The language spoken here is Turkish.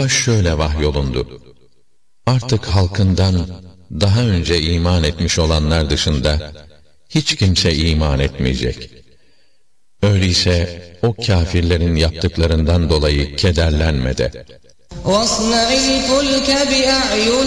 Musa şöyle vahyolundu: Artık halkından daha önce iman etmiş olanlar dışında hiç kimse iman etmeyecek. Öyleyse o kâfirlerin yaptıklarından dolayı kederlenme de.